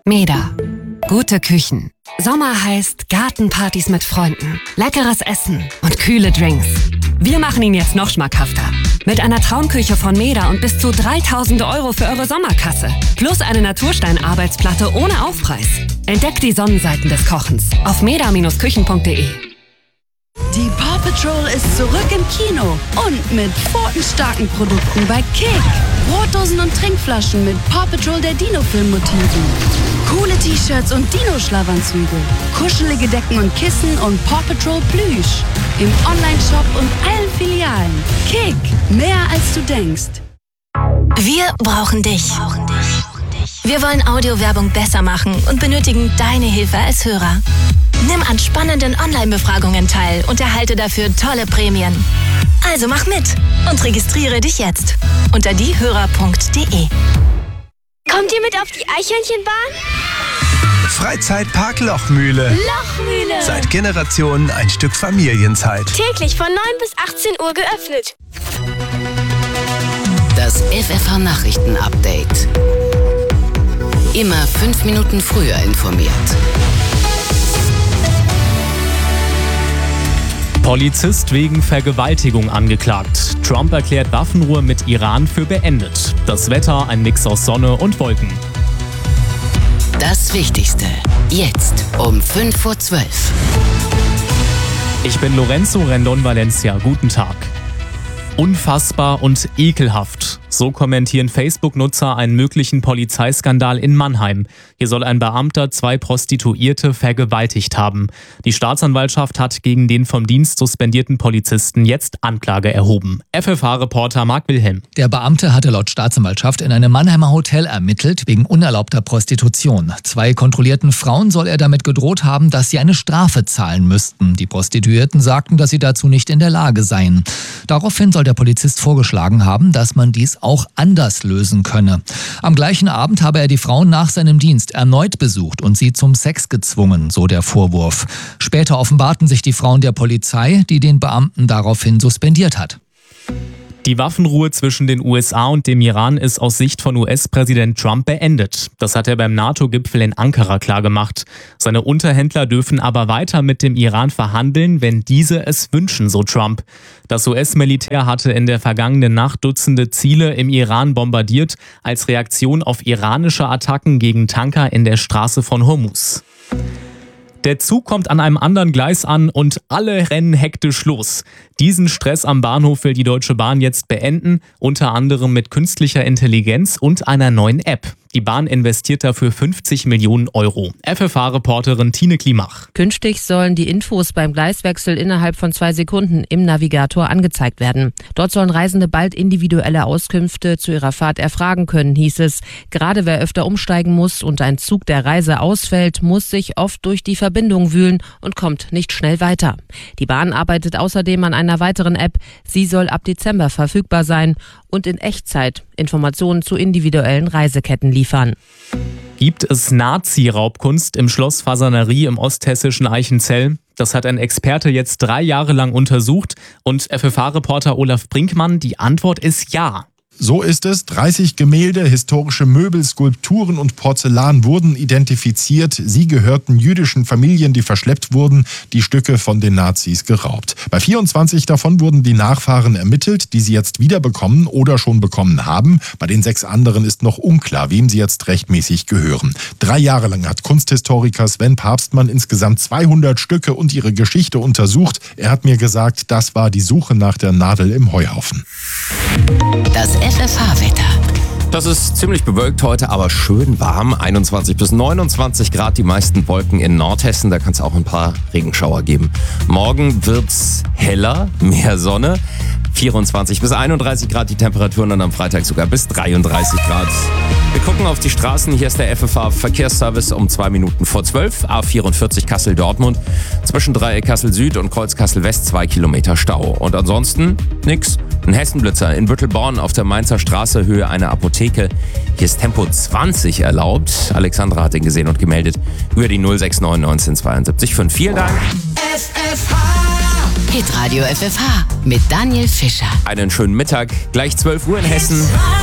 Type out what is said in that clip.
Meda. Gute Küchen. Sommer heißt Gartenpartys mit Freunden, leckeres Essen und kühle Drinks. Wir machen ihn jetzt noch schmackhafter. Mit einer Traumküche von Meda und bis zu 3.000 € für eure Sommerkasse. Plus eine Naturstein-Arbeitsplatte ohne Aufpreis. Entdeckt die Sonnenseiten des Kochens auf meda-küchen.de. Die Paw Patrol ist zurück im Kino und mit pfotenstarken Produkten bei Kick. Brotdosen und Trinkflaschen mit Paw Patrol der Dino-Film-Motiven. Coole T-Shirts und Dino-Schlafanzüge. Kuschelige Decken und Kissen und Paw Patrol Plüsch. Im Online-Shop und allen Filialen. Kick, mehr als du denkst. Wir brauchen dich. Wir wollen Audiowerbung besser machen und benötigen deine Hilfe als Hörer. Nimm an spannenden Online-Befragungen teil und erhalte dafür tolle Prämien. Also mach mit und registriere dich jetzt unter diehörer.de. Kommt ihr mit auf die Eichhörnchenbahn? Freizeitpark Lochmühle. Lochmühle. Seit Generationen ein Stück Familienzeit. Täglich von 9 bis 18 Uhr geöffnet. Das FFH-Nachrichten-Update. Immer 5 Minuten früher informiert. Polizist wegen Vergewaltigung angeklagt. Trump erklärt Waffenruhe mit Iran für beendet. Das Wetter ein Mix aus Sonne und Wolken. Das Wichtigste. Jetzt um 5:12 Uhr. Ich bin Lorenzo Rendon Valencia. Guten Tag. Unfassbar und ekelhaft. So kommentieren Facebook-Nutzer einen möglichen Polizeiskandal in Mannheim. Hier soll ein Beamter 2 Prostituierte vergewaltigt haben. Die Staatsanwaltschaft hat gegen den vom Dienst suspendierten Polizisten jetzt Anklage erhoben. FFH-Reporter Marc Wilhelm. Der Beamte hatte laut Staatsanwaltschaft in einem Mannheimer Hotel ermittelt wegen unerlaubter Prostitution. 2 kontrollierten Frauen soll er damit gedroht haben, dass sie eine Strafe zahlen müssten. Die Prostituierten sagten, dass sie dazu nicht in der Lage seien. Daraufhin soll der Polizist vorgeschlagen haben, dass man dies auch anders lösen könne. Am gleichen Abend habe er die Frauen nach seinem Dienst erneut besucht und sie zum Sex gezwungen, so der Vorwurf. Später offenbarten sich die Frauen der Polizei, die den Beamten daraufhin suspendiert hat. Die Waffenruhe zwischen den USA und dem Iran ist aus Sicht von US-Präsident Trump beendet. Das hat er beim NATO-Gipfel in Ankara klargemacht. Seine Unterhändler dürfen aber weiter mit dem Iran verhandeln, wenn diese es wünschen, so Trump. Das US-Militär hatte in der vergangenen Nacht Dutzende Ziele im Iran bombardiert, als Reaktion auf iranische Attacken gegen Tanker in der Straße von Hormuz. Der Zug kommt an einem anderen Gleis an und alle rennen hektisch los. Diesen Stress am Bahnhof will die Deutsche Bahn jetzt beenden, unter anderem mit künstlicher Intelligenz und einer neuen App. Die Bahn investiert dafür 50 Millionen €. FFH-Reporterin Tine Klimach. Künftig sollen die Infos beim Gleiswechsel innerhalb von 2 Sekunden im Navigator angezeigt werden. Dort sollen Reisende bald individuelle Auskünfte zu ihrer Fahrt erfragen können, hieß es. Gerade wer öfter umsteigen muss und ein Zug der Reise ausfällt, muss sich oft durch die Verbindung wühlen und kommt nicht schnell weiter. Die Bahn arbeitet außerdem an einer weiteren App. Sie soll ab Dezember verfügbar sein und in Echtzeit Informationen zu individuellen Reiseketten liefern. Gibt es Nazi-Raubkunst im Schloss Fasanerie im osthessischen Eichenzell? Das hat ein Experte jetzt 3 Jahre lang untersucht und FFH-Reporter Olaf Brinkmann, die Antwort ist ja. So ist es. 30 Gemälde, historische Möbel, Skulpturen und Porzellan wurden identifiziert. Sie gehörten jüdischen Familien, die verschleppt wurden, die Stücke von den Nazis geraubt. Bei 24 davon wurden die Nachfahren ermittelt, die sie jetzt wiederbekommen oder schon bekommen haben. Bei den 6 anderen ist noch unklar, wem sie jetzt rechtmäßig gehören. 3 Jahre lang hat Kunsthistoriker Sven Papstmann insgesamt 200 Stücke und ihre Geschichte untersucht. Er hat mir gesagt, das war die Suche nach der Nadel im Heuhaufen. Das FFH-Wetter. Das ist ziemlich bewölkt heute, aber schön warm. 21 bis 29 Grad, die meisten Wolken in Nordhessen. Da kann es auch ein paar Regenschauer geben. Morgen wird's heller, mehr Sonne. 24 bis 31 Grad die Temperaturen und am Freitag sogar bis 33 Grad. Wir gucken auf die Straßen. Hier ist der FFH-Verkehrsservice um 2 Minuten vor 12. A44 Kassel-Dortmund. Zwischen Dreieck Kassel-Süd und Kreuz Kassel-West 2 Kilometer Stau. Und ansonsten nix. Ein Hessenblitzer in Büttelborn auf der Mainzer Straße, Höhe einer Apotheke. Hier ist Tempo 20 erlaubt. Alexandra hat den gesehen und gemeldet. Über die 069 1972 5. Vielen Dank. FFH. Hitradio FFH mit Daniel Fischer. Einen schönen Mittag. Gleich 12 Uhr in Hessen.